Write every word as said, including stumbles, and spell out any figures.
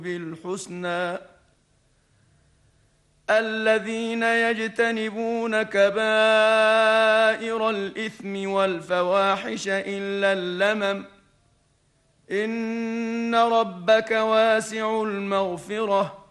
بالحسنى الذين يجتنبون كبائر الإثم والفواحش إلا اللمم إن ربك واسع المغفرة